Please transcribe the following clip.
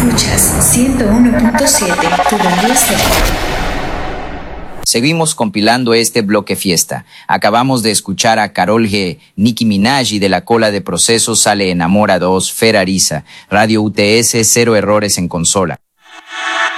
Escuchas 101.7 tu radio estelar. Seguimos compilando este bloque fiesta. Acabamos de escuchar a Karol G, Nicki Minaj y de la cola de procesos sale Enamora 2, Fer Ariza, Radio UTS, 0 errores en consola.